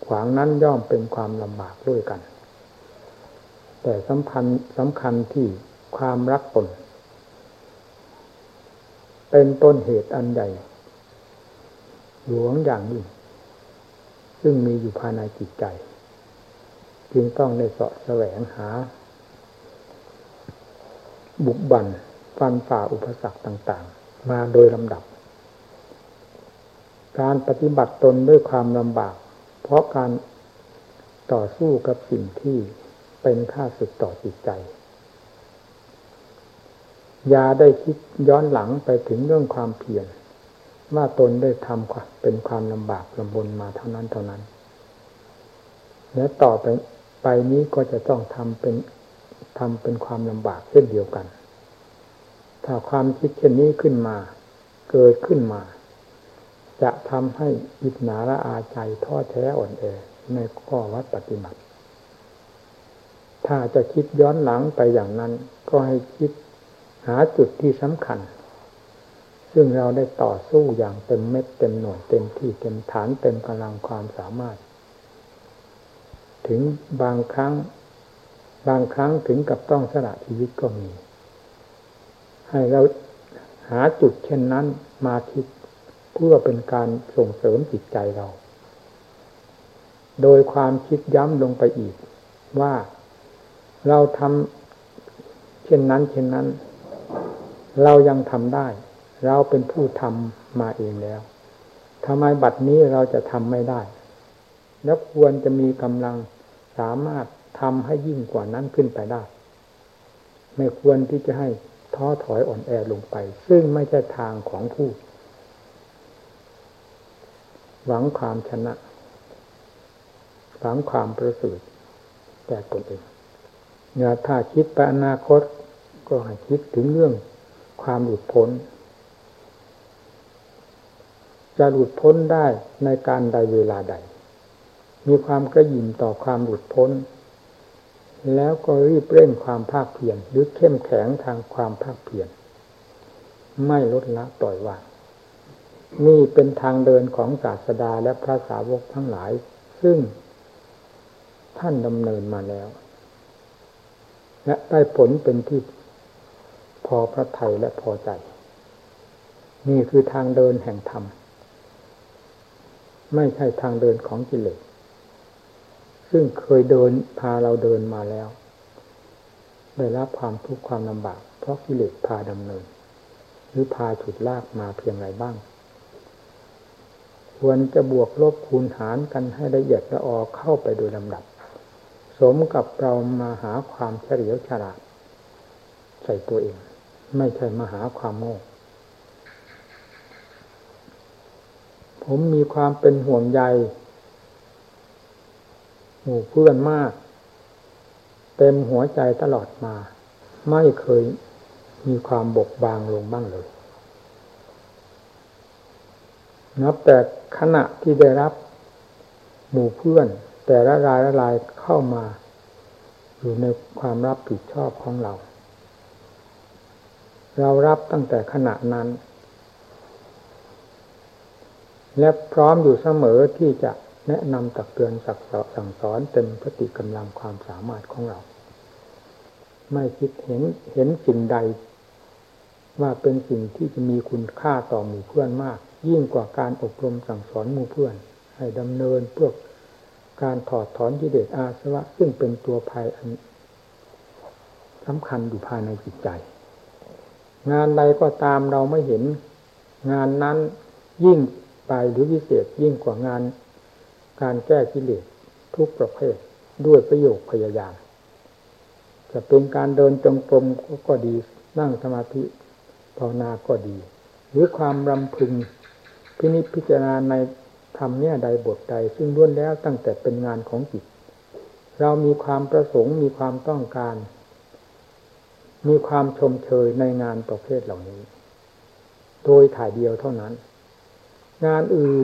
ขวางนั้นย่อมเป็นความลำบากด้วยกันแต่สำคัญที่ความรักตนเป็นต้นเหตุอันใหญ่หลวงอย่างยิ่งซึ่งมีอยู่ภายในจิตใจจึงต้องได้เสาะแสวงหาบุกบั่นฟันฝ่าอุปสรรคต่างๆมาโดยลำดับการปฏิบัติตนด้วยความลำบากเพราะการต่อสู้กับสิ่งที่เป็นข้าศึกต่อจิตใจอย่าได้คิดย้อนหลังไปถึงเรื่องความเพียรว่าตนได้ทำเป็นความลำบากลำบนมาเท่านั้นและต่อไปนี้ก็จะต้องทำเป็นความลำบากเช่นเดียวกันถ้าความคิดเช่นนี้ขึ้นมาเกิดขึ้นมาจะทำให้อิจฉาละอาใจท้อแท้อ่อนแอในข้อวัดปฏิบัติถ้าจะคิดย้อนหลังไปอย่างนั้นก็ให้คิดหาจุดที่สำคัญซึ่งเราได้ต่อสู้อย่างเต็มเม็ดเต็มหน่วยเต็มที่เต็มฐานเต็มกำลังความสามารถถึงบางครั้งถึงกับต้องสละชีวิตก็มีให้เราหาจุดเช่นนั้นมาคิดเพื่อเป็นการส่งเสริมจิตใจเราโดยความคิดย้ำลงไปอีกว่าเราทำเช่นนั้นเรายังทำได้เราเป็นผู้ทำมาเองแล้วทำไมบัดนี้เราจะทำไม่ได้แล้วควรจะมีกำลังสามารถทำให้ยิ่งกว่านั้นขึ้นไปได้ไม่ควรที่จะให้ท้อถอยอ่อนแอลงไปซึ่งไม่ใช่ทางของผู้หวังความชนะหวังความประเสริฐแต่ตนเองเนี่ยถ้าคิดไปอนาคตก็ให้คิดถึงเรื่องความหลุดพ้นจะหลุดพ้นได้ในการใดเวลาใดมีความกระหยิ่มต่อความหลุดพ้นแล้วก็รีบเร่งความภาคเพียรหรือเข้มแข็งทางความภาคเพียรไม่ลดละปล่อยวางนี่เป็นทางเดินของศาสดาและพระสาวกทั้งหลายซึ่งท่านดำเนินมาแล้วและได้ผลเป็นที่พอพระทัยและพอใจนี่คือทางเดินแห่งธรรมไม่ใช่ทางเดินของกิเลสซึ่งเคยเดินพาเราเดินมาแล้วได้รับความทุกข์ความลำบากเพราะกิเลสพาดำเนินหรือพาฉุดลากมาเพียงไรบ้างควรจะบวกลบคูณหารกันให้ละเอียดละออเข้าไปโดยลำดับสมกับเรามาหาความเฉลียวฉลาดใส่ตัวเองไม่ใช่มาหาความโง่ผมมีความเป็นห่วงใยหมู่เพื่อนมากเต็มหัวใจตลอดมาไม่เคยมีความบกบางลงบ้างเลยนับแต่ขณะที่ได้รับหมู่เพื่อนแต่ละรายเข้ามาอยู่ในความรับผิดชอบของเรารับตั้งแต่ขณะนั้นและพร้อมอยู่เสมอที่จะแนะนำตักเตือนสั่งสอนเต็มสติกำลังความสามารถของเราไม่คิดเห็นสิ่งใดว่าเป็นสิ่งที่จะมีคุณค่าต่อหมู่เพื่อนมากยิ่งกว่าการอบรมสั่งสอนหมู่เพื่อนให้ดำเนินเพื่อการถอดถอนกิเลสอาสวะซึ่งเป็นตัวภัยอันสำคัญอยู่ภายในจิตใจงานใดก็ตามเราไม่เห็นงานนั้นยิ่งไปหรือวิเศษยิ่งกว่างานการแก้กิเลสทุกประเภทด้วยประโยชน์พยายามจะเป็นการเดินจงกรมก็ดีนั่งสมาธิภาวนาก็ดีหรือความรำพึงพินิจพิจารณาในธรรมเนี่ยใดบทใดซึ่งล้วนแล้วตั้งแต่เป็นงานของจิตเรามีความประสงค์มีความต้องการมีความชมเชยในงานประเภทเหล่านี้โดยถ่ายเดียวเท่านั้นงานอื่น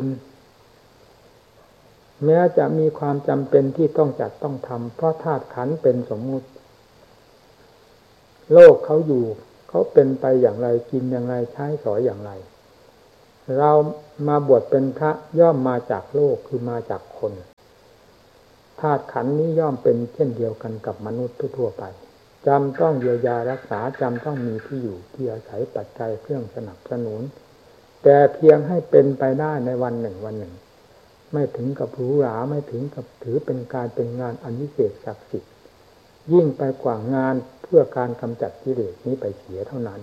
แม้จะมีความจำเป็นที่ต้องจัดต้องทำเพราะธาตุขันธ์เป็นสมมุติโลกเขาอยู่เขาเป็นไปอย่างไรกินอย่างไรใช้สอยอย่างไรเรามาบวชเป็นพระย่อมมาจากโลกคือมาจากคนธาตุขันธ์นี้ย่อมเป็นเช่นเดียวกันกับมนุษย์ทั่วไปจำต้องเยียวยารักษาจำต้องมีที่อยู่ที่อาศัยปัจจัยเครื่องสนับสนุนแต่เพียงให้เป็นไปได้ในวันหนึ่งวันหนึ่งไม่ถึงกับหรูหราไม่ถึงกับถือเป็นการเป็นงานอันวิเศษศักดิ์สิทธิ์ยิ่งไปกว่างานเพื่อการกำจัดกิเลสนี้ไปเสียเท่านั้น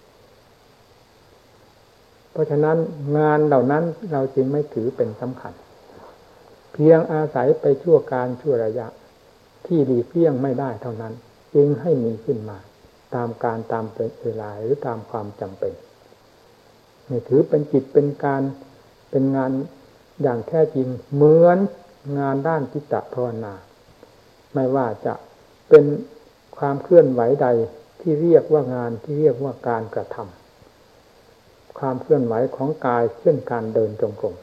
เพราะฉะนั้นงานเหล่านั้นเราจึงไม่ถือเป็นสำคัญเพียงอาศัยไปชั่วการชั่วระยะที่หลีกเลี่ยงไม่ได้เท่านั้นจึงให้มีขึ้นมาตามการตามเวลาหรือตามความจำเป็นไม่ถือเป็นกิจเป็นการเป็นงานอย่างแท้จริงเหมือนงานด้านจิตภาวนาไม่ว่าจะเป็นความเคลื่อนไหวใดที่เรียกว่างานที่เรียกว่าการกระทำความเคลื่อนไหวของกายเช่นการเดินจงกรม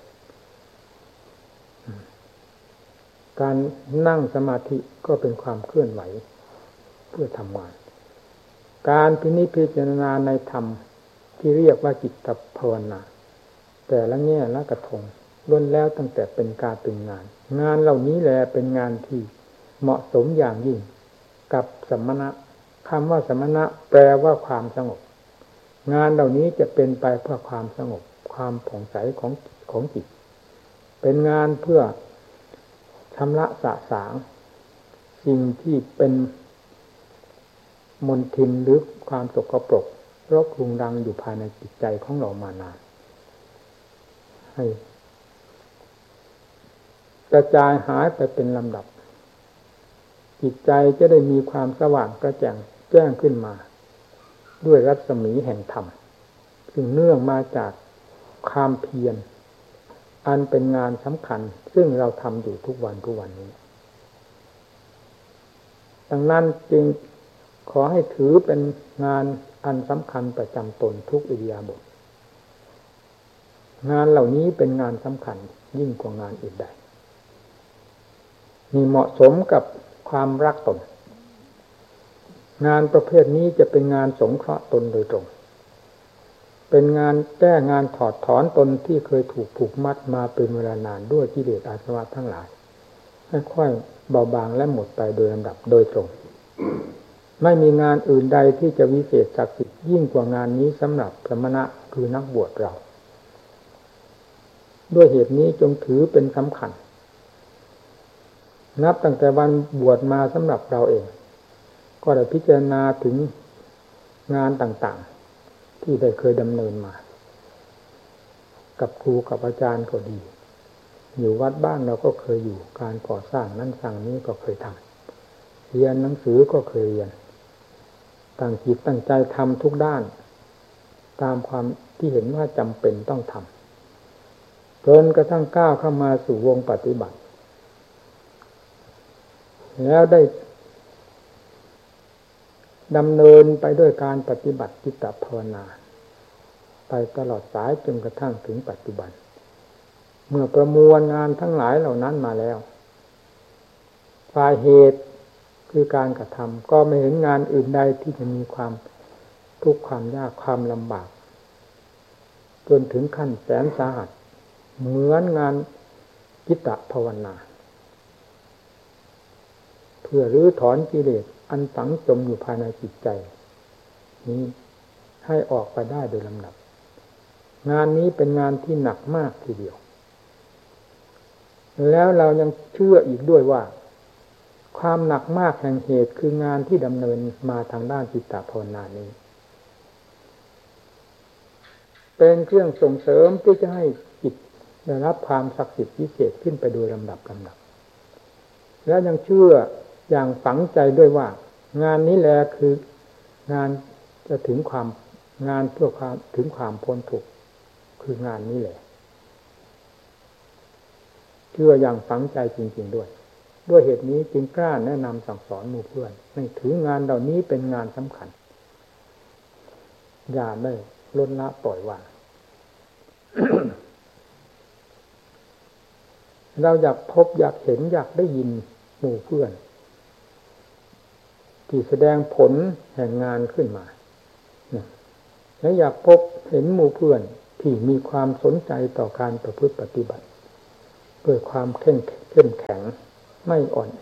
การนั่งสมาธิก็เป็นความเคลื่อนไหวเพื่อทำงานการพิจารณาในธรรมที่เรียกว่าจิตภาวนาแต่ละแง่ละกระทงล้วนแล้วตั้งแต่เป็นการเป็นงานงานเหล่านี้แหละเป็นงานที่เหมาะสมอย่างยิ่งกับสมณะคำว่าสมณะแปลว่าความสงบงานเหล่านี้จะเป็นไปเพื่อความสงบความผ่องใสของจิตเป็นงานเพื่อชำระสะสางสิ่งที่เป็นมลทินหรือความสกปรกรกรุงรังอยู่ภายในจิตใจของเรามานานให้กระจายหายไปเป็นลำดับจิตใจจะได้มีความสว่างกระจ่างแจ้งขึ้นมาด้วยรัศมีแห่งธรรมซึ่งเนื่องมาจากความเพียรอันเป็นงานสำคัญซึ่งเราทำอยู่ทุกวันนี้ดังนั้นจึงขอให้ถือเป็นงานอันสำคัญประจำตนทุกอิริยาบถงานเหล่านี้เป็นงานสำคัญยิ่งกว่างานอื่นใดมีเหมาะสมกับความรักตนงานประเภทนี้จะเป็นงานสงเคราะห์ตนโดยตรงเป็นงานแก้งานถอดถอนตนที่เคยถูกผูกมัดมาเป็นเวลานานด้วยกิเลสอาสวะทั้งหลายให้ค่อยเบาบางและหมดไปโดยลำดับโดยตรงไม่มีงานอื่นใดที่จะวิเศษศักดิ์สิทธิ์ยิ่งกว่างานนี้สำหรับสมณะคือนักบวชเราด้วยเหตุนี้จงถือเป็นสำคัญนับตั้งแต่วันบวชมาสำหรับเราเองก็ได้พิจารณาถึงงานต่างๆที่ได้เคยดำเนินมากับครูกับอาจารย์ก็ดีอยู่วัดบ้านเราก็เคยอยู่การก่อสร้างนั้นสร้างนี้ก็เคยทำเรียนหนังสือก็เคยเรียนตั้งจิตตั้งใจทำทุกด้านตามความที่เห็นว่าจำเป็นต้องทำจนกระทั่งก้าวเข้ามาสู่วงปฏิบัติแล้วได้ดำเนินไปด้วยการปฏิบัติจิตภาวนาไปตลอดสายจนกระทั่งถึงปัจจุบันเมื่อประมวลงานทั้งหลายเหล่านั้นมาแล้วฝ่ายเหตุคือการกระทำก็ไม่เห็นงานอื่นใดที่จะมีความทุกข์ความยากความลำบากจนถึงขั้นแสนสาหัสเหมือนงานจิตภาวนาเพื่อรื้อถอนกิเลสอันฝังจมอยู่ภายในจิตใจนี้ให้ออกไปได้โดยลำดับงานนี้เป็นงานที่หนักมากทีเดียวแล้วเรายังเชื่ออีกด้วยว่าความหนักมากแห่งเหตุคืองานที่ดำเนินมาทางด้านจิตภาวนานี้เป็นเครื่องส่งเสริมที่จะให้จิตได้รับความศักดิ์สิทธิ์พิเศษขึ้นไปโดยลำดับแล้วยังเชื่ออย่างฝังใจด้วยว่างานนี้แหละคืองานจะถึงความงานเพื่อความถึงความพ้นทุกข์คืองานนี้แหละเชื่ออย่างฝังใจจริงๆด้วยเหตุนี้จึงกล้าแนะนำสั่งสอนหมู่เพื่อนให้ถืองานเหล่านี้เป็นงานสำคัญอย่าได้ลดละปล่อยวาง เราอยากพบอยากเห็นอยากได้ยินหมู่เพื่อนที่แสดงผลแห่งงานขึ้นมาและอยากพบเห็นหมู่เพื่อนที่มีความสนใจต่อการประพฤติปฏิบัติด้วยความเข้มแข็งไม่อ่อนแอ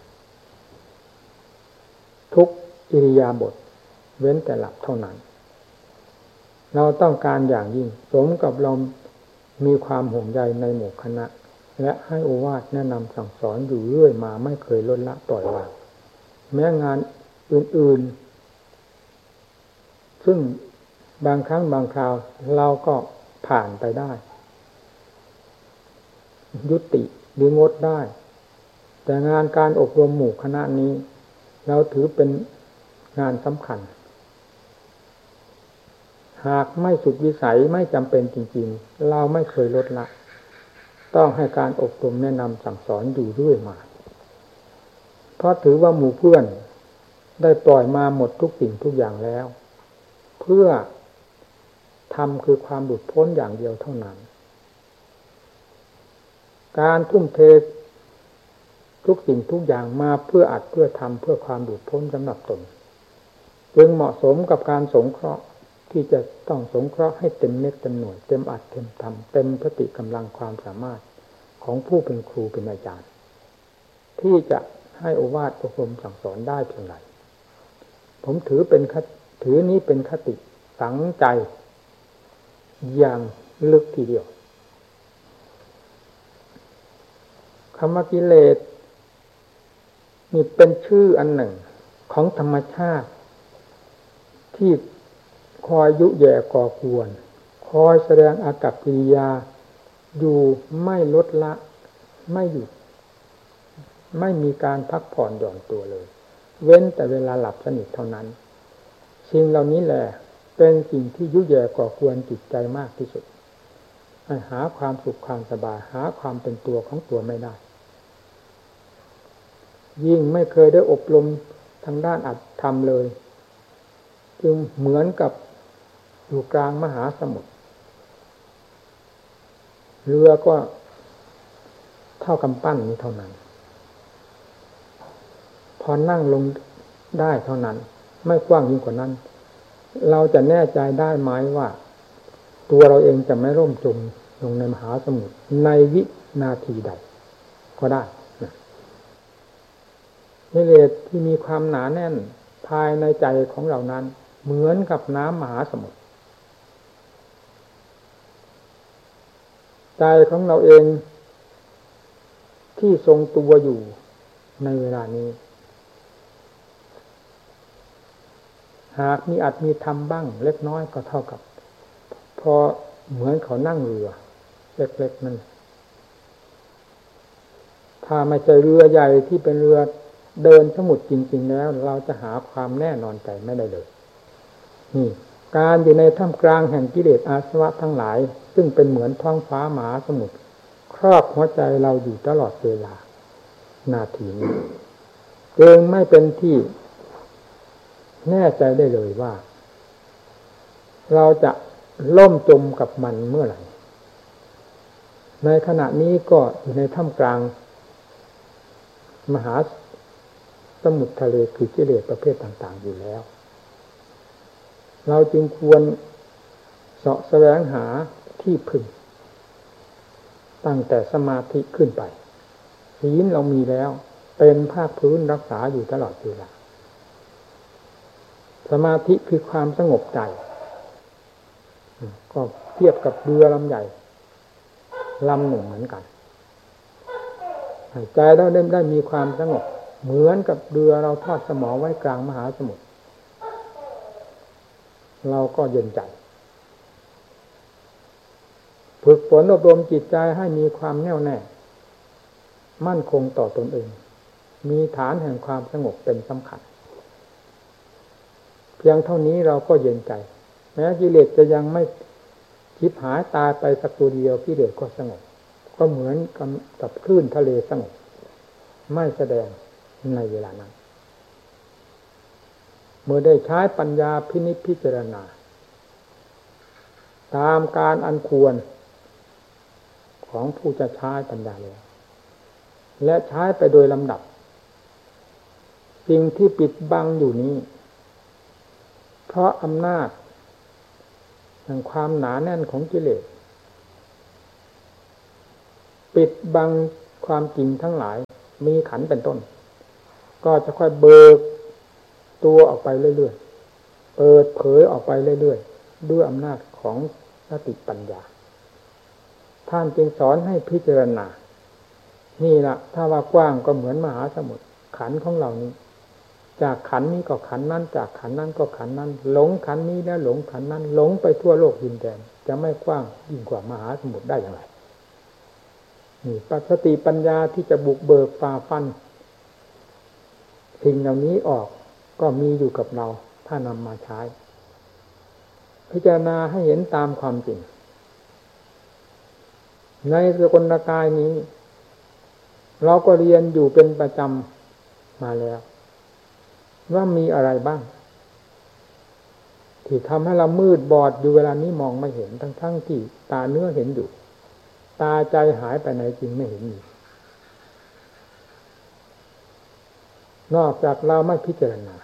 ทุกอิริยาบถเว้นแต่หลับเท่านั้นเราต้องการอย่างยิ่งสมกับเรามีความห่วงใยในหมู่คณะและให้โอวาทแนะนำสั่งสอนอยู่เรื่อยมาไม่เคยลดละปล่อยวางแม้งานอื่นๆซึ่งบางครั้งบางคราวเราก็ผ่านไปได้ยุติหรืองดได้แต่งานการอบรมหมู่คณะนี้เราถือเป็นงานสำคัญหากไม่สุดวิสัยไม่จำเป็นจริงๆเราไม่เคยลดละต้องให้การอบรมแนะนำสั่งสอนอยู่เรื่อยมาเพราะถือว่าหมู่เพื่อนได้ปล่อยมาหมดทุกสิ่งทุกอย่างแล้วเพื่อทำคือความหลุดพ้นอย่างเดียวเท่านั้นการทุ่มเททุกสิ่งทุกอย่างมาเพื่ออัดเพื่อทำเพื่อความหลุดพ้นสำหรับตนจึงเหมาะสมกับการสงเคราะห์ที่จะต้องสงเคราะห์ให้เต็มเม็ดเต็มหน่วยเต็มอัดเต็มทำเต็มสติกำลังความสามารถของผู้เป็นครูเป็นอาจารย์ที่จะให้โอวาทอบรมสั่งสอนได้เพียงไรผมถือนี้เป็นคติฝังใจอย่างลึกทีเดียวคำว่ากิเลสนี่เป็นชื่ออันหนึ่งของธรรมชาติที่คอยยุแย่ก่อกวนคอยแสดงอากัปกิริยาอยู่ไม่ลดละไม่หยุดไม่มีการพักผ่อนหย่อนตัวเลยเว้นแต่เวลาหลับสนิทเท่านั้นสิ่งเหล่านี้แหละเป็นสิ่งที่ยุแย่ก่อกวนจิตใจมากที่สุดหาความสุขความสบายหาความเป็นตัวของตัวไม่ได้ยิ่งไม่เคยได้อบรมทางด้านอัตธรรมเลยจึงเหมือนกับอยู่กลางมหาสมุทรเรือก็เท่ากำปั้นนี้เท่านั้นพอนั่งลงได้เท่านั้นไม่กว้างยิ่งกว่านั้นเราจะแน่ใจได้ไหมว่าตัวเราเองจะไม่ร่มจมลงในมหาสมุทรในวินาทีใดก็ได้กิเลสที่มีความหนาแน่นภายในใจของเรานั้นเหมือนกับน้ำมหาสมุทรใจของเราเองที่ทรงตัวอยู่ในเวลานี้หากมีอัตมีธรรมบ้างเล็กน้อยก็เท่ากับพอเหมือนเขานั่งเรือเล็กๆนั่นถ้าไม่ใช่เรือใหญ่ที่เป็นเรือเดินสมุทรจริงๆแล้วเราจะหาความแน่นอนใจไม่ได้เลยนี่การอยู่ในท่ามกลางแห่งกิเลสอาสวะทั้งหลายซึ่งเป็นเหมือนท้องฟ้ามหาสมุทรครอบหัวใจเราอยู่ตลอดเวลานาทีนี้เกินไม่เป็นที่แน่ใจได้เลยว่าเราจะล่มจมกับมันเมื่อไหร่ในขณะนี้ก็อยู่ในท่ามกลางมหาสมุทรทะเลคือกิเลสประเภทต่างๆอยู่แล้วเราจึงควรเสาะแสวงหาที่พึ่งตั้งแต่สมาธิขึ้นไปศีลเรามีแล้วเป็นภาคพื้นรักษาอยู่ตลอดเวลาสมาธิคือความสงบใจก็เทียบกับเรือลำใหญ่ลำหนึ่งเหมือนกันใจเราได้มีความสงบเหมือนกับเรือเราทอดสมอไว้กลางมหาสมุทรเราก็เย็นใจฝึกฝนอบรมจิตใจให้มีความแน่วแน่มั่นคงต่อตนเองมีฐานแห่งความสงบเป็นสำคัญเพียงเท่านี้เราก็เย็นใจแม้กิเลสจะยังไม่ชิบหายตายไปสักตัวเดียวกิเลสก็สงบก็เหมือนกับคลื่นทะเลสงบไม่แสดงในเวลานั้นเมื่อได้ใช้ปัญญาพินิจพิจารณาตามการอันควรของผู้จะใช้ปัญญาแล้วและใช้ไปโดยลำดับสิ่งที่ปิดบังอยู่นี้เพราะอำนาจแห่งความหนาแน่นของกิเลสปิดบังความจริงทั้งหลายมีขันธ์เป็นต้นก็จะค่อยเบิกตัวออกไปเรื่อยๆเปิดเผยออกไปเรื่อยๆด้วยอำนาจของสติปัญญาท่านจึงสอนให้พิจารณานี่ล่ะถ้าว่ากว้างก็เหมือนมหาสมุทรขันธ์ของเรานี้จากขันธ์นี้ก็ขันธ์นั้นจากขันธ์นั้นก็ขันธ์นั้นหลงขันธ์นี้แล้วหลงขันธ์นั้นหลงไปทั่วโลกดินแดนจะไม่กว้างยิ่งกว่ามหาสมุทรได้อย่างไรนี่สติปัญญาที่จะบุกเบิกฝ่าฟันสิ่งเหล่านี้ออกก็มีอยู่กับเราถ้านำมาใช้พิจารณาให้เห็นตามความจริงในสกลกายนี้เราก็เรียนอยู่เป็นประจำมาแล้วว่ามีอะไรบ้างที่ทำให้เรามืดบอดอยู่เวลานี้มองไม่เห็นทั้งที่ตาเนื้อเห็นอยู่ตาใจหายไปไหนจริงไม่เห็นมีนอกจากเราไม่พิจารณา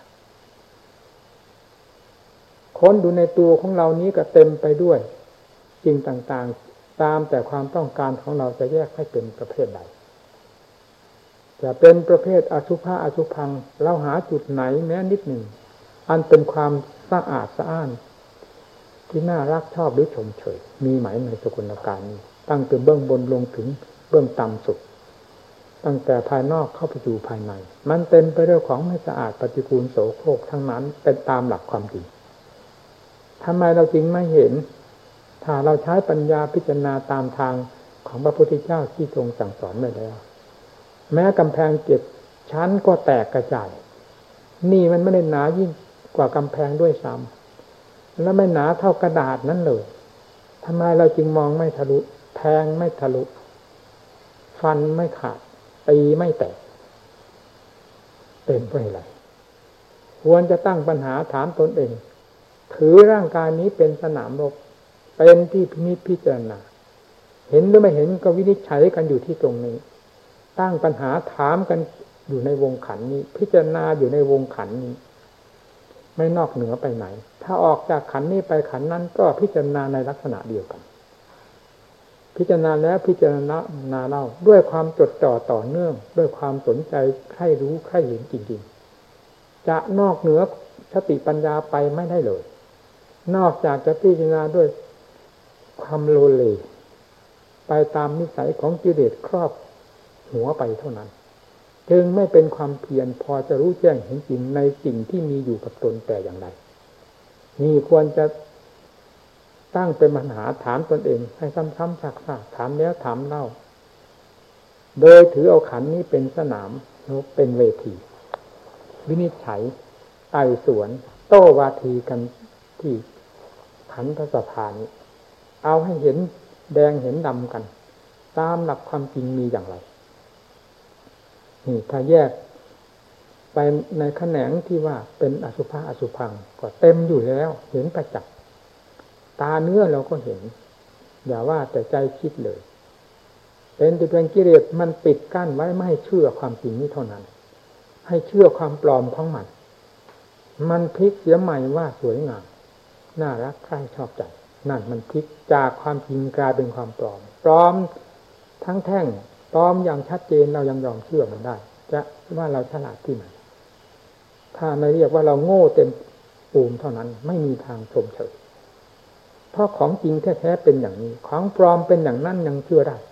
ค้นดูในตัวของเรานี้ก็เต็มไปด้วยสิ่งต่างๆตามแต่ความต้องการของเราจะแยกให้เป็นประเภทใดจะเป็นประเภทอสุภะอสุภังเราหาจุดไหนแม้นิดหนึ่งอันเป็นความสะอาดสะอ้านที่น่ารักชอบหรือชมเชยมีไหมในสกุลกายนี้ตั้งแต่เบื้องบนลงถึงเบื้องต่ำสุดตั้งแต่ภายนอกเข้าไปสู่ภายในมันเต็มไปด้วยของไม่สะอาดปฏิกูลโสโครกทั้งนั้นเป็นตามหลักความจริงทำไมเราจึงไม่เห็นถ้าเราใช้ปัญญาพิจารณาตามทางของพระพุทธเจ้าที่ทรงสั่งสอนไว้แล้วแม้กำแพง7 ชั้นก็แตกกระจายนี่มันไม่ได้หนายิ่งกว่ากำแพงด้วยซ้ำและไม่หนาเท่ากระดาษนั้นเลยทำไมเราจึงมองไม่ทะลุแทงไม่ทะลุฟันไม่ขาดตีไม่แตกเป็นเพราะอะไรควรจะตั้งปัญหาถามตนเองถือร่างกายนี้เป็นสนามรบเป็นที่พินิจพิจารณาเห็นหรือไม่เห็นก็วินิจฉัยกันอยู่ที่ตรงนี้ตั้งปัญหาถามกันอยู่ในวงขันนี้พิจารณาอยู่ในวงขันนี้ไม่นอกเหนือไปไหนถ้าออกจากขันนี้ไปขันนั้นก็พิจารณาในลักษณะเดียวกันพิจารณาแล้วพิจารณาเล่าด้วยความจดจ่อต่อเนื่องด้วยความสนใจใคร่รู้ใคร่เห็นจริงๆจะนอกเหนือสติปัญญาไปไม่ได้เลยนอกจากจะพิจารณาด้วยความโลเลไปตามนิสัยของกิเลสครอบหัวไปเท่านั้นจึงไม่เป็นความเพียรพอจะรู้แจ้งเห็นจริงในสิ่งที่มีอยู่กับตนแต่อย่างใดนี่ควรจะตั้งเป็นปัญหาถามตนเองให้ซ้ำๆซักๆถามแล้วถามเล่าโดยถือเอาขันนี้เป็นสนามเป็นเวทีวินิจฉัยไต่สวนโต้วาทีกันที่ขันธสภานี้เอาให้เห็นแดงเห็นดำกันตามหลักความจริงมีอย่างไรนี่ถ้าแยกไปในแขนงที่ว่าเป็นอสุภะอสุภังก็เต็มอยู่แล้วเห็นประจักษ์ตาเนื้อเราก็เห็นอย่าว่าแต่ใจคิดเลยเป็นแต่เพียงกิเลสมันปิดกั้นไว้ไม่ให้เชื่อความจริงนี้เท่านั้นให้เชื่อความปลอมของมันพลิกเสียใหม่ว่าสวยงามน่ารักใคร่ชอบใจนั่นมันพลิกจากความจริงกลายเป็นความปลอมทั้งแท่งปลอมอย่างชัดเจนเรายังยอมเชื่อมันได้จะว่าเราฉลาดที่ไหนถ้าไม่เรียกว่าเราโง่เต็มปูมเท่านั้นไม่มีทางชมเชยเพราะของจริงแท้ๆเป็นอย่างนี้ของปลอมเป็นอย่างนั้นยังเชื่อได้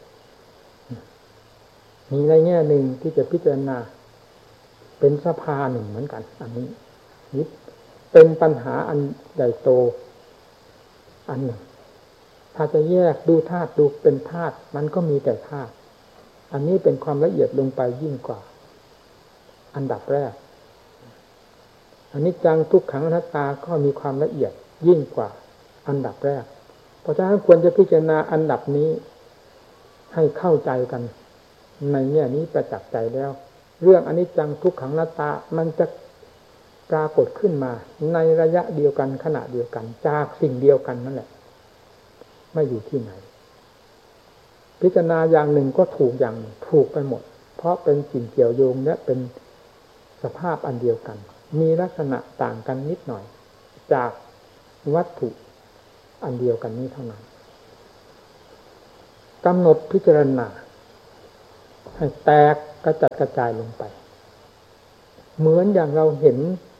มีในแง่หนึ่งที่จะพิจารณาเป็นสภาหนึ่งเหมือนกันอันนี้นี่เป็นปัญหาอันใหญ่โตอันหนึ่งถ้าจะแยกดูธาตุดูเป็นธาตุมันก็มีแต่ธาตุอันนี้เป็นความละเอียดลงไปยิ่งกว่าอันดับแรกอนิจจังทุกขังอนัตตาก็มีความละเอียดยิ่งกว่าอันดับแรกเพราะฉะนั้นควรจะพิจารณาอันดับนี้ให้เข้าใจกันในแง่นี้ประจักษ์ใจแล้วเรื่องอนิจจังทุกขังอนัตตามันจะปรากฏขึ้นมาในระยะเดียวกันขณะเดียวกันจากสิ่งเดียวกันนั่นแหละไม่อยู่ที่ไหนพิจารณาอย่างหนึ่งก็ถูกอย่างถูกไปหมดเพราะเป็นสิ่งเกี่ยวโยงและเป็นสภาพอันเดียวกันมีลักษณะต่างกันนิดหน่อยจากวัตถุอันเดียวกันนี้เท่านั้นกำหนดพิจารณาให้แตกกระจัดกระจายลงไปเหมือนอย่างเราเห็น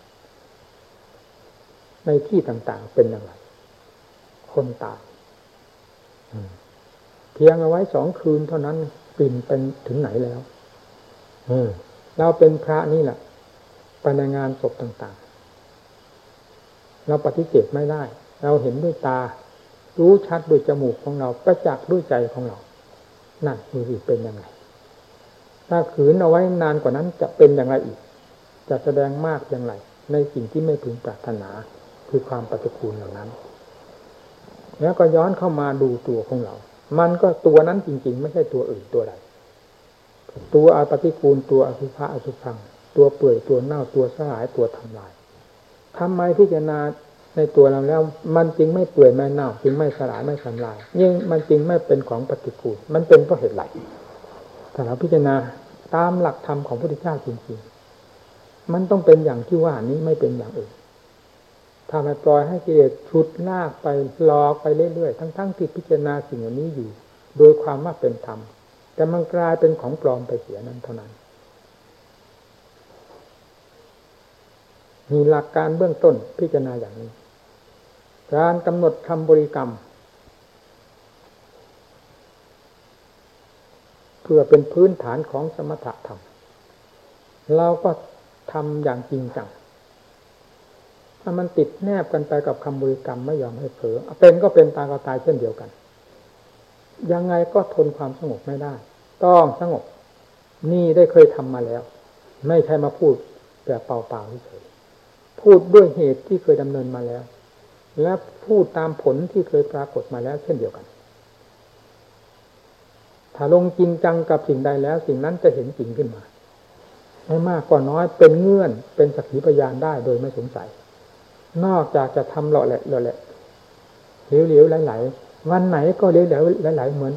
ในที่ต่างๆเป็นอย่างไรคนตายเพียงเอาไว้2 คืนเท่านั้นกลิ่นเป็นถึงไหนแล้วเราเป็นพระนี่แหละไปในงานศพต่างๆเราปฏิเสธไม่ได้เราเห็นด้วยตารู้ชัดด้วยจมูกของเราประจักษ์ด้วยใจของเรานั่นดูสิเป็นยังไงถ้าขืนเอาไว้นานกว่านั้นจะเป็นอย่างไรอีกจะแสดงมากอย่างไรในสิ่งที่ไม่พึงปรารถนาคือความปฏิกูลเหล่านั้นแล้วก็ย้อนเข้ามาดูตัวของเรามันก็ตัวนั้นจริงๆไม่ใช่ตัวอื่นตัวใดตัวอปฏิกูลตัวอสุภะอสุภังตัวเปื่อยตัวเน่าตัวสลายตัวทำลายทำไมพิจารณาในตัวเราแล้วมันจึงไม่เปื่อยไม่เน่าจึงไม่สลายไม่ทำลายยิ่งมันจึงไม่เป็นของปฏิกูลมันเป็นเพราะเหตุไรถ้าเราพิจารณาตามหลักธรรมของพระพุทธเจ้าจริงๆมันต้องเป็นอย่างที่ว่านี้ไม่เป็นอย่างอื่นถ้าไม่ปล่อยให้กิเลสฉุดลากไปหลอกไปเรื่อยๆทั้งๆที่พิจารณาสิ่งเหล่านี้อยู่โดยความว่าเป็นธรรมแต่มันกลายเป็นของปลอมไปเสียนั้นเท่านั้นมีหลักการเบื้องต้นพิจารณาอย่างนี้การกำหนดคำบริกรรมเพื่อเป็นพื้นฐานของสมถะธรรมเราก็ทำอย่างจริงจังถ้ามันติดแนบกันไปกับคำบริกรรมไม่ยอมให้เผลอเป็นก็เป็นตายก็ตายเช่นเดียวกันยังไงก็ทนความสงบไม่ได้ต้องสงบนี่ได้เคยทำมาแล้วไม่ใช่มาพูดแบบเปล่าๆเฉยพูดด้วยเหตุที่เคยดำเนินมาแล้วและพูดตามผลที่เคยปรากฏมาแล้วเช่นเดียวกันถ้าลงจริงจังกับสิ่งใดแล้วสิ่งนั้นจะเห็นจริงขึ้นมาไม่มากก็น้อยเป็นเงื่อนเป็นสักขีพยานได้โดยไม่สงสัยนอกจากจะทำเหล่าแหละเหลวๆไหลๆวันไหนก็เหลวๆไหลๆเหมือน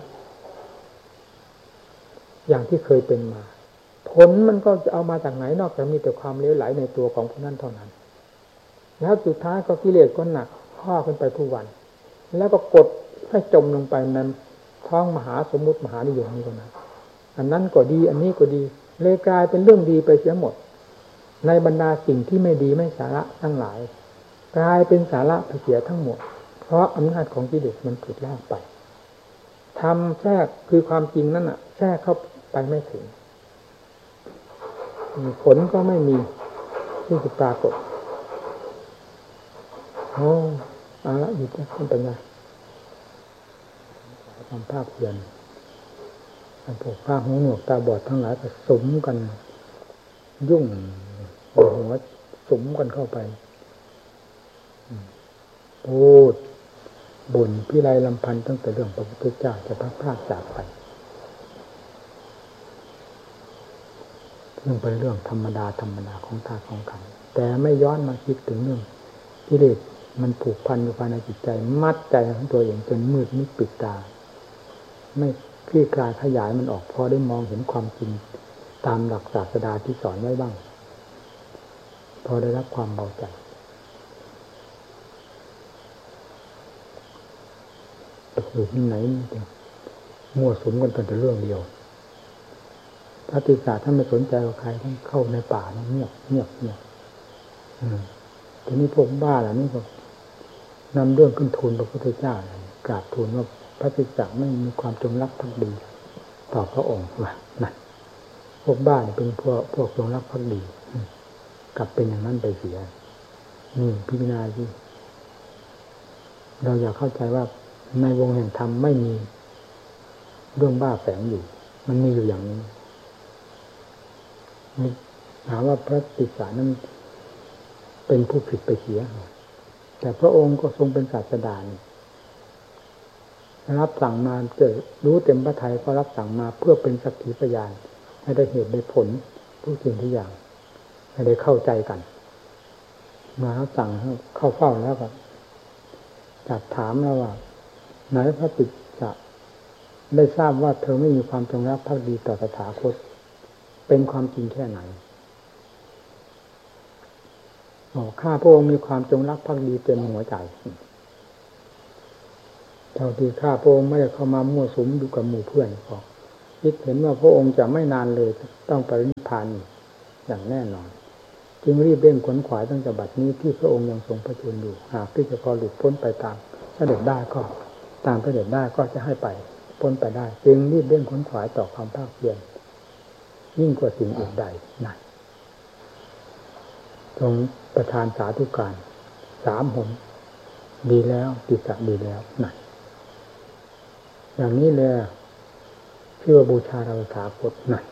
อย่างที่เคยเป็นมาผลมันก็จะเอามาจากไหนนอกจากมีแต่ความเหลวไหลในตัวของผู้นั้นเท่านั้นแล้วสุดท้ายก็กิเลสก็หนักข้อขึ้นไปทุกวันแล้วก็กดให้จมลงไปนั้นท้องมหาสมมุติมหานิยมนี้ก็นะอันนั้นก็ดีอันนี้ก็ดีเลยกลายเป็นเรื่องดีไปเสียหมดในบรรดาสิ่งที่ไม่ดีไม่สาระทั้งหลายกลายเป็นสาระไปเสียทั้งหมดเพราะอำนาจของกิเลสมันถูกลากไปทำแทรกคือความจริงนั่นน่ะแทรกเข้าไปไม่ถึงผลก็ไม่มีที่จะปรากฏโอ้เอาละหยุดนะเป็นไงทำภาพเพียนพวกผ้าหูหนวกตาบอดทั้งหลายก็สมกันยุ่งหัวสมกันเข้าไปพูดบ่นพิไรลำพันธ์ตั้งแต่เรื่องพระพุทธเจ้าจะพัดพรากจากไปเรื่องเป็นเรื่องธรรมดาของธาตุของขันธ์แต่ไม่ย้อนมาคิดถึงเรื่องกิเลสมันผูกพันอยู่ภายในจิตใจมัดใจของตัวเองจนมืดมิดปิดตาไม่คลี่คลายขยายมันออกพอได้มองเห็นความจริงตามหลักศาสดาที่สอนไว้บ้างพอได้รับความเบาใจอยู่ที่ไหนมั่วสุมกันแต่เรื่องเดียวพระติสาท่านไม่สนใจกับใครท่านเข้าในป่าเงียบทีนี้พวกบ้าเหล่านี้ก็นำเรื่องขึ้นทูลพระพุทธเจ้ากราบทูลว่าพระติสาไม่มีความจงรักภักดีต่อพระองค์ว่านั่นพวกบ้าเป็นพวกจงรักภักดีกลับเป็นอย่างนั้นไปเสียพิจารณาที่เราอยากเข้าใจว่าในวงแห่งธรรมไม่มีเรื่องบ้าแฝงอยู่มันมีอยู่อย่างนี้ถามว่าพระติสสานั้นเป็นผู้ผิดไปเสียแต่พระองค์ก็ทรงเป็นศาสดารับสั่งมาเกิดรู้เต็มพระทัยก็รับสั่งมาเพื่อเป็นสักขีพยานให้ได้เหตุได้ผลทุกสิ่งทุกอย่างให้ได้เข้าใจกันมารับสั่งเข้าเฝ้าแล้วก็จัดถามแล้วว่าไหนพระติสสะได้ทราบว่าเธอไม่มีความจงรักภักดีต่อตถาคตเป็นความจริงแค่ไหนข้าพระองค์มีความจงรักภักดีเต็มหัวใจเท่าที่ข้าพระองค์ไม่ได้เข้ามามั่วสุมอยู่กับหมู่เพื่อนก็คิดเห็นว่าพระองค์จะไม่นานเลยต้องปรินิพพานอย่างแน่นอนจึงรีบเร่งขวนขวายตั้งแต่บัดนี้ที่พระองค์ยังทรงพระชนอยู่หากที่จะพอหลุดพ้นไปตามเสด็จได้ก็ตามเสด็จได้ก็จะให้ไปพ้นไปได้จึงรีบเร่งขวนขวายต่อความภาคเพียรยิ่งกว่าสิ่งอื่นใดนั่นทรงประทานสาธุการ3 หนดีแล้วติสะดีแล้วนั่นอย่างนี้เลยชื่อว่าบูชาเราถาคตนั่น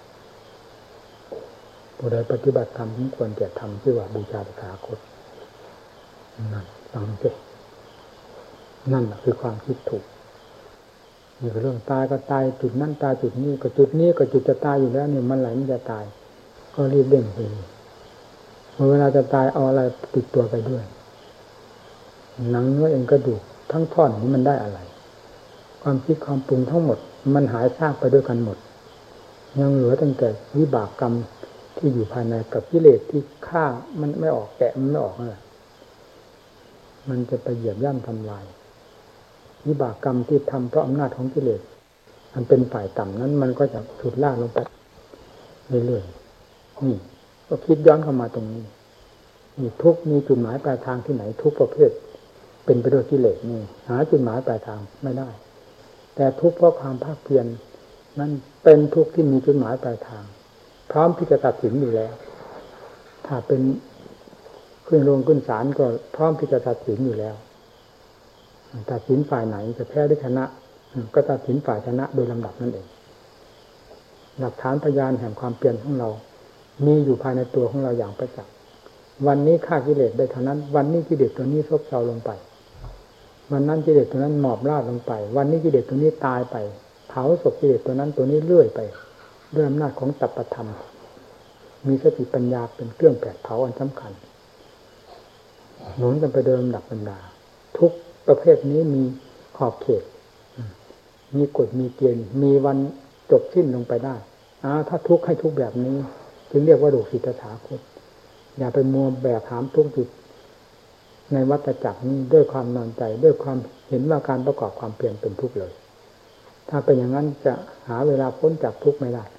ผู้ใดปฏิบัติธรรมสมควรแก่ธรรมชื่อว่าบูชาตถาคตนั่นฟังสินั่นคือความคิดถูกนี่คือเรื่องตายก็ตายจุดนั้นตายจุดนี้ก็จุดนี้ก็จุดจะตายอยู่แล้วนี่มันไหลมันจะตายก็รีบเร่งไปเวลาจะตายเอาอะไรติดตัวไปด้วยหนังเนื้อเองกระดูกทั้งท่อนนี้มันได้อะไรความคิดความปรุงทั้งหมดมันหายซากไปด้วยกันหมดยังเหลือตั้งแต่วิบากกรรมที่อยู่ภายในกับกิเลสที่ฆ่ามันไม่ออกแกะมันไม่ออกนั่นแหละมันจะไปเหยียบย่ำทำลายวิบากกรรมที่ทำเพราะอำนาจของกิเลสมันเป็นฝ่ายต่ำนั้นมันก็จะถูกลากลงไปเรื่อยๆนี่ก็คิดย้อนเข้ามาตรงนี้นี่ทุกมีจุดหมายปลายทางที่ไหนทุกประเภทเป็นไปด้วยกิเลสนี่หาจุดหมายปลายทางไม่ได้แต่ทุกเพราะความภาคเพียรนั้นเป็นทุกที่มีจุดหมายปลายทางพร้อมที่จะตัดสินอยู่แล้วถ้าเป็นขึ้นโรงขึ้นศาลก็พร้อมที่จะตัดสินอยู่แล้วตัดสินฝ่ายไหนจะแพ้หรือชนะก็ตัดสินฝ่ายชนะโดยลำดับนั่นเองหลักฐานพยานแห่งความเปลี่ยนของเรามีอยู่ภายในตัวของเราอย่างประจักษ์วันนี้ฆ่ากิเลสได้เท่านั้นวันนี้กิเลสตัวนี้ซบเซาลงไปวันนั้นกิเลสตัวนั้นหมอบราบลงไปวันนี้กิเลสตัวนี้ตายไปเผาศพกิเลสตัวนั้นตัวนี้เลื่อยไปด้วยอำนาจของตัปปธรรมมีสติปัญญาเป็นเครื่องแผดเผาอันสำคัญหนุนกันไปเดิมดับบรรดาทุกประเภทนี้มีขอบเขตมีกฎมีเกณฑ์มีวันจบสิ้นลงไปได้ถ้าทุกข์ให้ทุกข์แบบนี้จึงเรียกว่าดุสิตถาคตอย่าไปมัวแบกหามทุกข์จุดในวัฏจักรนี้ด้วยความนอนใจด้วยความเห็นว่าการประกอบความเปลี่ยนเป็นทุกข์เลยถ้าเป็นอย่างนั้นจะหาเวลาพ้นจากทุกข์ไม่ได้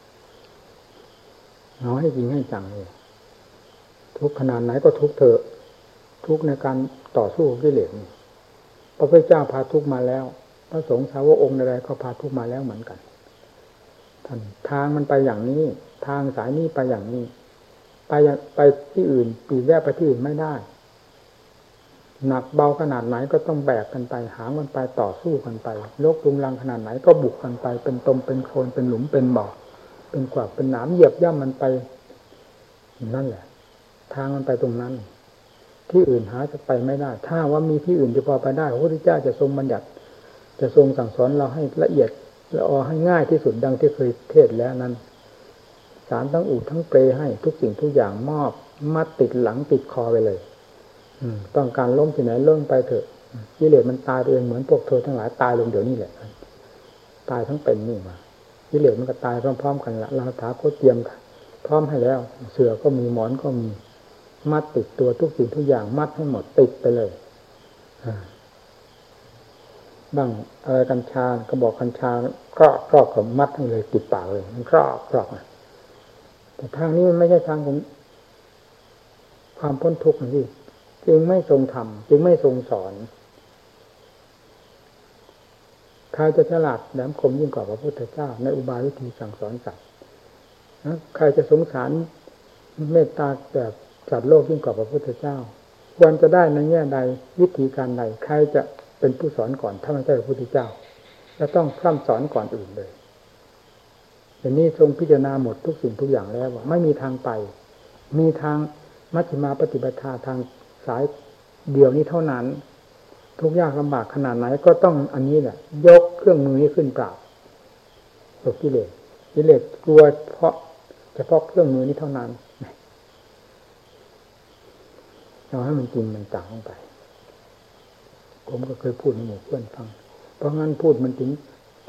เอาให้จริงให้จังเลยทุกข์ขนาดไหนก็ทุกข์เถอะทุกข์ในการต่อสู้กับกิเลสพระพุทธเจ้าพาทุกข์มาแล้วพระสงฆ์สาวกองค์ใดๆก็พาทุกข์มาแล้วเหมือนกันท่านทางมันไปอย่างนี้ทางสายนี้ไปอย่างนี้ไปที่อื่นปีกแวะไปที่อื่นไม่ได้หนักเบาขนาดไหนก็ต้องแบกกันไปหามกันไปต่อสู้กันไปโลกลุงลังขนาดไหนก็บุกกันไปเป็นตมเป็นโคลนเป็นหลุมเป็นบ่อเป็นกวาดเป็นหนามเหยียบย่ำมันไปนั่นแหละทางมันไปตรงนั้นที่อื่นหาจะไปไม่ได้ถ้าว่ามีที่อื่นจะพอไปได้พระพุทธเจ้าจะทรงบัญญัติจะทรงสั่งสอนเราให้ละเอียดละออให้ง่ายที่สุดดังที่เคยเทศแล้วนั้นสารทั้งอู่ทั้งเปรให้ทุกสิ่งทุกอย่างมอบมัดติดหลังติดคอไปเลยต้องการล้มที่ไหนล้มไปเถอะกิเลสมันตายตัวเองเหมือนพวกเธอทั้งหลายตายลงเดี๋ยวนี้แหละตายทั้งเป็นนี่มากิเลสมันก็ตายพร้อมๆกันละเราถาโคตรเตรียมพร้อมให้แล้วเสือก็มีหมอนก็มีมัดติดตัวทุกสิ่งทุกอย่างมัดให้หมดติดไปเลยบ้างอะไรกัญชาก็บอกกัญชาก็ครอบกับมัดทั้งเลยติดปากเลยมันครอบนะแต่ทางนี้มันไม่ใช่ทางของความพ้นทุกข์นี่จึงไม่ทรงธรรมจึงไม่ทรงสอนใครจะฉลาดแหลมคมยิ่งกว่าพระพุทธเจ้าในอุบายวิธีสั่งสอนสัตว์ใครจะสงสารเมตตาแบบสัตว์โลกยิ่งกว่าพระพุทธเจ้าควรจะได้ในแง่ใดวิธีการใดใครจะเป็นผู้สอนก่อนถ้าไม่ใช่พระพุทธเจ้าจะต้องพร่ำสอนก่อนอื่นเลยอย่างนี้ทรงพิจารณาหมดทุกสิ่งทุกอย่างแล้วว่าไม่มีทางไปมีทางมัชฌิมาปฏิปทาทางสายเดียวนี้เท่านั้นทุกยากลำบากขนาดไหนก็ต้องอันนี้แหละยกเครื่องมือนี้ขึ้นปราบตัวกิเลสกลัวเพราะเฉพาะเครื่องมือนี้เท่านั้นเราให้มันจริงมันจังลงไปผมก็เคยพูดให้หมู่เพื่อนฟังเพราะงั้นพูดมันถึง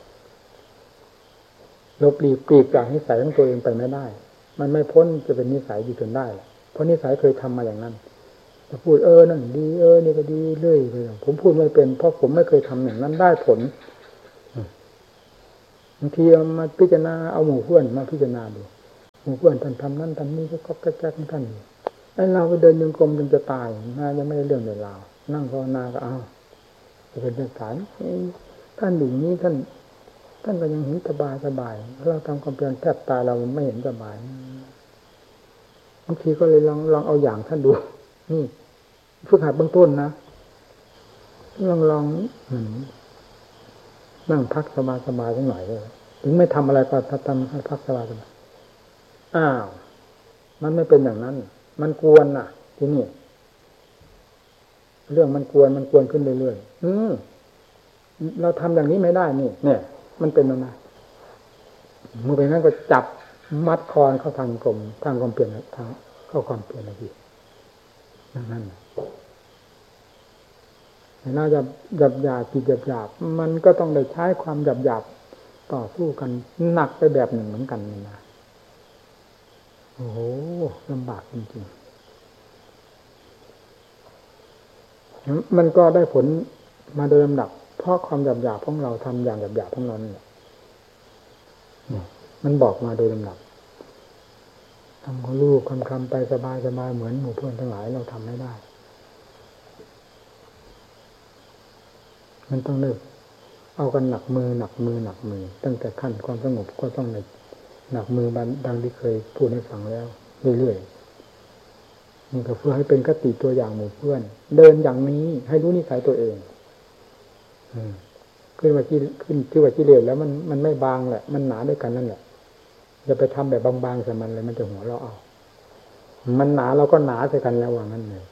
ลบหลีกปีกจากนิสัยของตัวเองไปไม่ได้มันไม่พ้นจะเป็นนิสัยอยู่จนได้เพราะนิสัยเคยทำมาอย่างนั้นจะพูดนั่นดีนี่ก็ดีเรื่อยเลยผมพูดไม่เป็นเพราะผมไม่เคยทำอย่างนั้นได้ผลบางทีเอามาพิจารณาเอาหมู่เพื่อนมาพิจารณาดูหมู่เพื่อนท่านทำนั้นทำนี้ก็แก๊กของท่านไอ้เราไปเดินยังกรมจนจะตายน่าจะไม่ได้เรื่องเลยเรานั่งภาวนาก็เอาจะเป็นเรื่องฐานท่านอย่างนี้ท่านก็ยังเห็นสบายเราทำความเพียรแทบตายเราไม่เห็นสบายบางทีก็เลยลองเอาอย่างท่านดูนี่ฝึกหัดเบื้องต้นนะลองนั่งพักสบายสักหน่อยเลยถึงไม่ทำอะไรก็ทำให้พักสบายอ้าวมันไม่เป็นอย่างนั้นมันกวนน่ะที่นี่เรื่องมันกวนขึ้นเรื่อยๆเราทำอย่างนี้ไม่ได้นี่เนี่ยมันเป็นมันนะเมื่อเป็นนั้นก็จับมัดคอเข้าทางกลมทางความเปลี่ยนทางเข้าความเปลี่ยนอะไรทีนั่นน่าจะหยาบจิตหยาบมันก็ต้องได้ใช้ความหยาบต่อสู้กันหนักไปแบบหนึ่งเหมือนกันนี่นะโอ้โหลำบากจริงๆมันก็ได้ผลมาโดยลำดับเพราะความหยาบของเราทำอย่างหยาบของเราเนี่ยมันบอกมาโดยลำดับทำของลูกคำไปสบายเหมือนหมู่เพื่อนทั้งหลายเราทำไม่ได้มันต้องเลิกเอากันหนักมือตั้งแต่ขั้นความสงบก็ต้องหนักมือดังที่เคยพูดให้ฟังแล้วเรื่อยๆนี่ก็เพื่อให้เป็นคติตัวอย่างหมู่เพื่อนเดินอย่างนี้ให้รู้นิสัยตัวเองขึ้นว่ากิเลสแล้วมันไม่บางแหละมันหนาด้วยกันนั่นแหละอย่าไปทำแบบบางๆใส่มันเลยมันจะหัวเราเอามันหนาเราก็หนาใส่กันแล้วว่างั้นเลย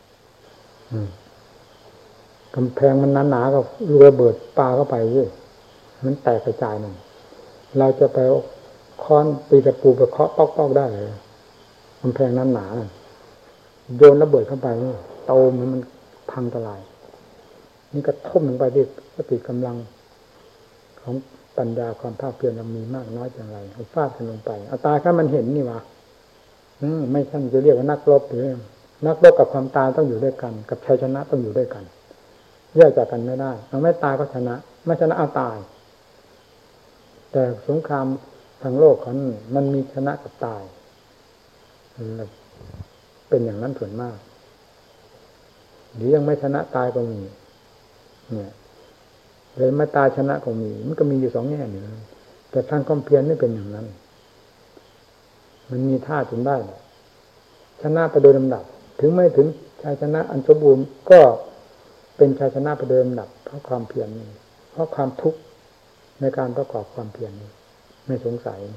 กำแพงมันหนาๆก็ระเบิดปาเข้าไปเว้ยมันแตกกระจายนั่นเราจะไปค้อนตีตะปูไปเคาะป๊อกๆได้เลยกำแพงนั้นหนาโยนระเบิดเข้าไปโตมันพังทลายนี่ก็ทุ่มลงไปด้วยสติกำลังของปัญญาความภาคเพียรมีมากน้อยอย่างไรเอาฟาดกันลงไปเอาตาถ้ามันเห็นนี่วะไม่ท่านจะเรียกว่านักรบหรือนักรบกับความตายต้องอยู่ด้วยกันกับชัยชนะต้องอยู่ด้วยกันแยกจากกันไม่ได้เอาไม่ตายก็ชนะไม่ชนะเอาตายแต่สงครามทางโลกเขามันมีชนะกับตายเป็นอย่างนั้นส่วนมากหรือยังไม่ชนะตายก็มีเนี่ยเลยมาตายชนะก็มีมันก็มีอยู่สองแง่นี่แต่ทางความเพียรไม่เป็นอย่างนั้นมันมีท่าจนได้ชนะไปโดยลำดับถึงไม่ถึงชัยชนะอันสมบูรณ์ก็เป็นชัยชนะไปโดยลำดับเพราะความเพียรนี้เพราะความทุกข์ในการประกอบความเพียรนี้ไม่สงสัย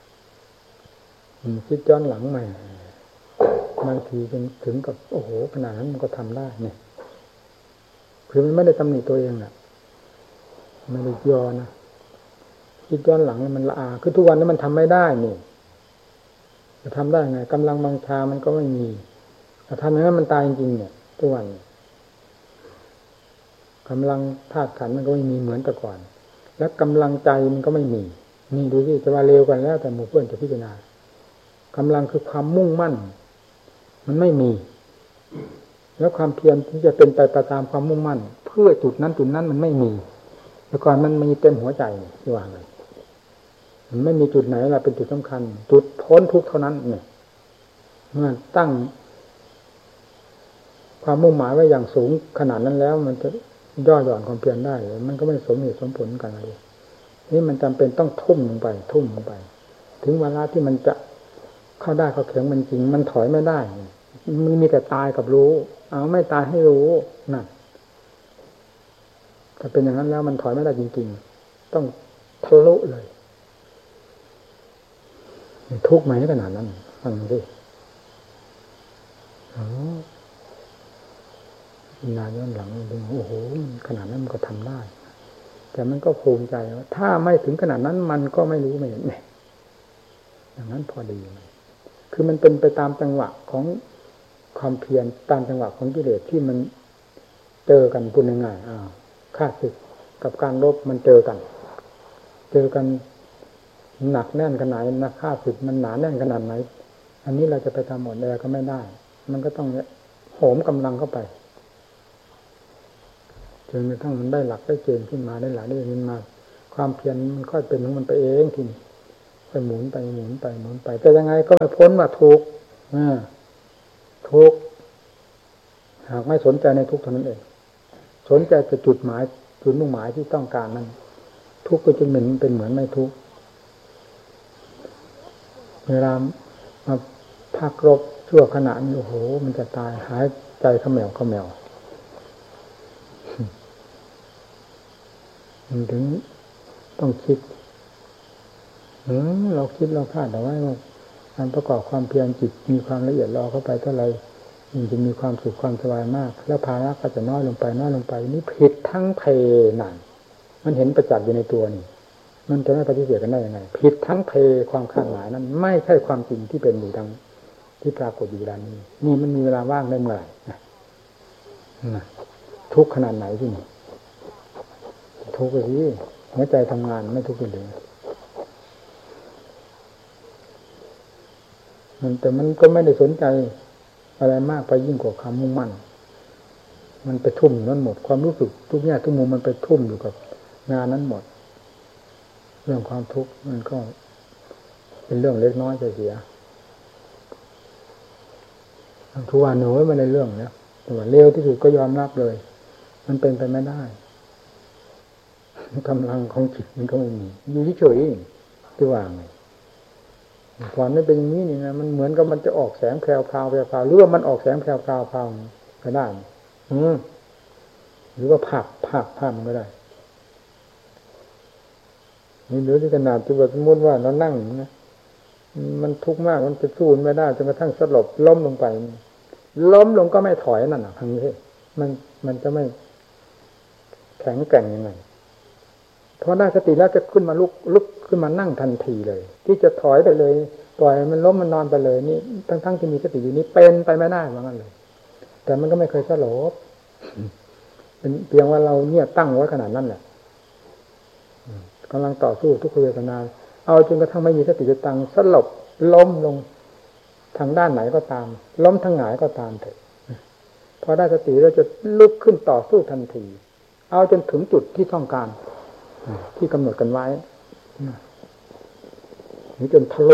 คิดย้อนหลังใหม่บางทีจนถึงกับโอ้โหขนาดนั้นมันก็ทำได้เนี่ยคือมันไม่ได้ตำหนิตัวเองน่ะไม่ได้ยอนะคิดย้อนหลังมันละอาคือทุกวันนี้มันทำไม่ได้นี่จะทำได้ไงกำลังบังชามันก็ไม่มีแต่ทำอย่างนั้นมันตายจริงๆเนี่ยทุกวันกำลังธาตุขันธ์มันก็ไม่มีเหมือนแต่ก่อนแล้วกำลังใจมันก็ไม่มีนี่ดูสิจะว่าเร็วกันแล้วแต่หมู่เพื่อนจะพิจารณากำลังคือความมุ่งมั่นมันไม่มีแล้วความเพียรที่จะเป็นไปตามความมุ่งมั่นเพื่อจุดนั้นมันไม่มีแต่ก่อนมันมีเต็มหัวใจที่ว่าไงมันไม่มีจุดไหนล่ะเป็นจุดสำคัญจุดพ้นทุกข์เท่านั้นเนี่ยเมื่อตั้งความมุ่งหมายไว้อย่างสูงขนาดนั้นแล้วมันจะย่อหย่อนความเพียรได้มันก็ไม่สมเหตุสมผลกันเลยนี่มันจำเป็นต้องทุ่มลงไปถึงเวลาที่มันจะเข้าได้เข้าแข็งมันจริงมันถอยไม่ได้มันมีแต่ตายกับรู้เอาไม่ตายให้รู้นั่นถ้าเป็นอย่างนั้นแล้วมันถอยไม่ได้จริงๆต้องทะลุเลยทุกข์ไหมขนาดนั้นฟังดินานย้อนหลังดูโอ้โหขนาดนั้นมันก็ทำได้แต่มันก็ภูมิใจว่าถ้าไม่ถึงขนาดนั้นมันก็ไม่รู้ไม่เห็นเนี่ยอย่างนั้นพอดีคือมันเป็นไปตามจังหวะของความเพียรตามจังหวะของกิเลสที่มันเจอกันพูดง่ายๆข้าศึกกับการรบมันเจอกันหนักแน่นขนาดนะข้าศึกมันหนาแน่นขนาดไหนอันนี้เราจะไปทำหมดเลยก็ไม่ได้มันก็ต้องโหมกำลังเข้าไปจนกระทั่งมันได้หลักได้เกณฑ์ขึ้นมาได้หลักได้เกณฑ์มาความเพียรมันค่อยเป็นของมันไปเองทีนี้ค่อยหมุนไปแต่ยังไงก็ไม่พ้นว่าทุกข์ทุกข์หากไม่สนใจในทุกข์เท่านั้นเองสนใจแต่จุดหมายจุดมุ่งหมายที่ต้องการนั้นทุกข์ก็จะเป็นเหมือนไม่ทุกข์เวลามาพักรบชั่วขณะนี้โอ้โหมันจะตายหายใจเขมวมันถึงต้องคิดเราคิดเราคาดเอาไว้ว่าการประกอบความเพียรจิตมีความละเอียดรอเข้าไปเท่าไรมันจะมีความสุขความสบายมากแล้วภาระก็จะน้อยลงไปนี่ผิดทั้งเพนั่นมันเห็นประจักษ์อยู่ในตัวนี่มันจะไม่ปฏิเสธกันได้ยังไงผิดทั้งเพความคาดหมายนั้นไม่ใช่ความจริงที่เป็นอยู่ดังที่ปรากฏอยู่เวลานี้นี่มันมีเวลาว่างได้เมื่อไหร่ทุกขนาดไหนที่นี่ทุกข์สิหัวใจทำงานไม่ทุกข์เลยแต่มันก็ไม่ได้สนใจอะไรมากไปยิ่งกว่าความมุ่งมั่นมันไปทุ่มนั่นหมดความรู้สึกทุกแง่ทุกมุมมันไปทุ่มอยู่กับงานนั้นหมดเรื่องความทุกข์มันก็เป็นเรื่องเล็กน้อยเสียทุกวันหนูไม่ในเรื่องแล้วแต่ว่าเร็วที่สุดก็ยอมรับเลยมันเป็นไปไม่ได้กำลังของจิตมันก็ไม่มีอยู่เฉยๆที่ว่าไงความไม่เป็นอย่างนี้นี่นะมันเหมือนกับมันจะออกแสงแพรวๆหรือว่ามันออกแสงแพรวๆก็ได้หรือว่าภาพมันก็ได้นี่หรือที่ขนาดที่ว่าสมมติว่าเรานั่งนะมันทุกข์มากมันจะสู้ไม่ได้จนกระทั่งสลบล้มลงไปล้มลงก็ไม่ถอยนั่นน่ะทางนี้มันจะไม่แข็งแกร่งยังไงพอได้สติแล้วจะขึ้นมาลุกขึ้นมานั่งทันทีเลยที่จะถอยไปเลยปล่อยมันล้มมันนอนไปเลยนี่ทั้งที่มีสติอยู่นี้เป็นไปไม่ได้ว่างั้นเลยแต่มันก็ไม่เคยสลบเป็นเพียงว่าเราเนี่ยตั้งไว้ขนาดนั้นแหละกำลังต่อสู้ทุกขเวทนาเอาจนกระทั่งไม่มีสติจะตั้งสลบล้มลงทางด้านไหนก็ตามล้มทางหงายก็ตามเถอะพอได้สติเราจะลุกขึ้นต่อสู้ทันทีเอาจนถึงจุดที่ต้องการที่กำหนดกันไว้หรือจนทะลุ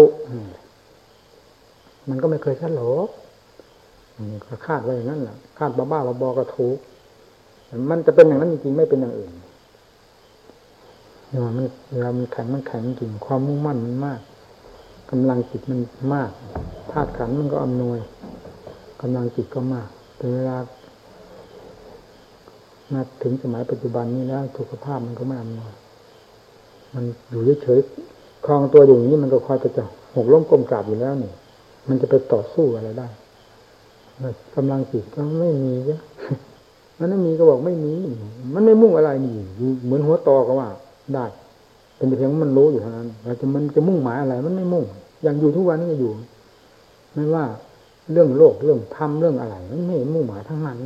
มันก็ไม่เคยสลบก็คาดไว้อย่างนั้นแหละคาดบ้าๆบอๆก็ถูกมันจะเป็นอย่างนั้นจริงๆไม่เป็นอย่างอื่นเนี่ยมันเวลามันแข็งจริงความมุ่งมั่นมันมากกำลังจิตมันมากธาตุขันธ์มันก็อำนวยกำลังจิตก็มากแต่เวลามาถึงสมัยปัจจุบันนี้แล้วสุขภาพมันก็ไม่อำนวยมันอยู่เฉยๆคลองตัวอยู่อย่างนี้มันก็คอยจะหกล้มก้มกราบอยู่แล้วนี่มันจะไปต่อสู้อะไรได้กำลังจิตก็ไม่มีจ้ะมันไม่มีก็บอกไม่มีมันไม่มุ่งอะไรนี่เหมือนหัวตอก็ว่าได้เป็นเพียงมันรู้อยู่เท่านั้นมันจะมุ่งหมายอะไรมันไม่มุ่งอย่างอยู่ทุกวันนี้ก็อยู่ไม่ว่าเรื่องโลกเรื่องธรรมเรื่องอะไรมันไม่มุ่งหมายทั้งนั้น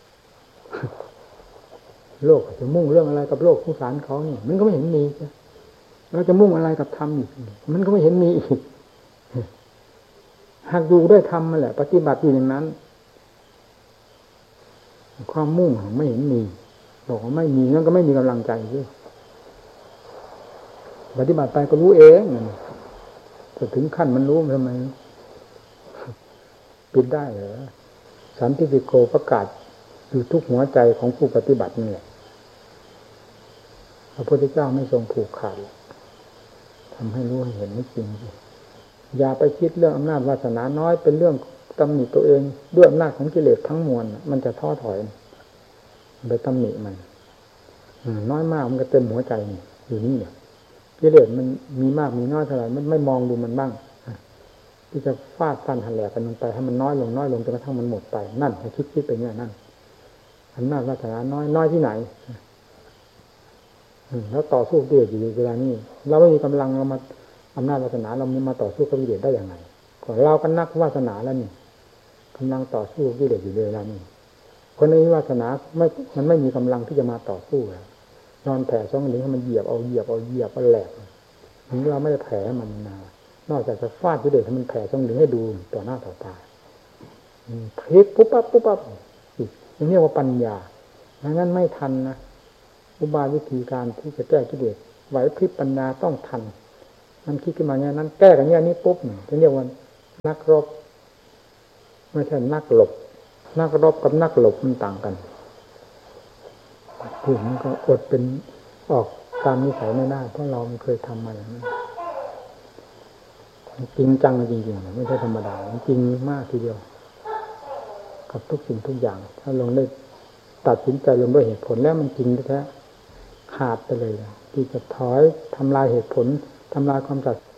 โลกจะมุ่งเรื่องอะไรกับโลกสงสารเขานี่มันก็ไม่เห็นมีเราจะมุ่งอะไรกับธรรมอีกมันก็ไม่เห็นมีอีกหากอยู่ด้วยธรรมนั่นแหละปฏิบัติอยู่อย่างนั้นความมุ่งไม่เห็นมีบอกว่าไม่มีนั่นก็ไม่มีกำลังใจด้วยปฏิบัติไปก็รู้เองแต่ถึงขั้นมันรู้ทำไมปิดได้เหรอสันติโกประกาศอยู่ทุกหัวใจของผู้ปฏิบัตินี่แหละพระพุทธเจ้าไม่ทรงผูกขาดทำให้รู้ให้เห็นไม่จริงอย่าไปคิดเรื่องอำนาจวาสนาน้อยเป็นเรื่องตำหนิตัวเองด้วยอำนาจของกิเลสทั้งมวลมันจะท้อถอยไปตำหนิมันน้อยมากมันก็เต็มหัวใจอยู่นี่เนี่ยกิเลสมันมีมากมีน้อยเท่าไหร่มันไม่มองดูมันบ้างที่จะฟาดฟันหันแหลกกันลงไปให้มันน้อยลงจนกระทั่งมันหมดไปนั่นให้คิดไปเนี่ยนั่นอำนาจวาสนาน้อยที่ไหนแล้วต่อสู้กิเลสอยู่เวลานี้เราไม่มีกำลังเรามาอำนาจวาสนาเรามาต่อสู้กับกิเลสได้อย่างไรก็เราก็นักวาสนาแล้วนี่กำลังต่อสู้กิเลสอยู่เวลานี้คนนี้วาสนามันไม่มีกำลังที่จะมาต่อสู้แล้วนอนแผ่ช่องนี้ให้มันเหยียบเอาแหลกถึงเราไม่ได้แผ่มันนอกจากจะฟาดกิเลสให้มันแผ่ช่องนี้ให้ดูต่อหน้าต่อตาพลิกปุ๊บปั๊บนี่เรียกว่าปัญญางั้นไม่ทันนะอุบายวิธีการที่จะแก้กิเลสไหวพริบปัญญาต้องทันมันคิดขึ้นมาอย่างนั้นแก้กันอย่างนี้ปุ๊บจะเรียกว่านักรบไม่ใช่นักหลบนักรบกับนักหลบมันต่างกันผู้มันก็อดเป็นออกตามนิสัยไม่ได้เพราะเราไม่เคยทำมาอย่างนั้นจริงจังจริงๆไม่ใช่ธรรมดาจริงมากทีเดียวกับทุกสิ่งทุกอย่างถ้าลงได้ตัดสินใจลงด้วยเหตุผลแล้วมันจริงแท้ขาดไปเลยที่จะถอยทำลายเหตุผลทำลายความตัด